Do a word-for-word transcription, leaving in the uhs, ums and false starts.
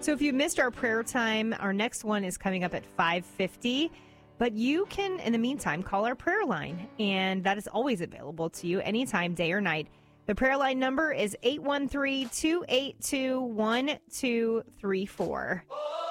So if you missed our prayer time, our next one is coming up at five fifty. But you can, in the meantime, call our prayer line, and that is always available to you anytime, day or night. The prayer line number is eight one three, two eight two, one two three four.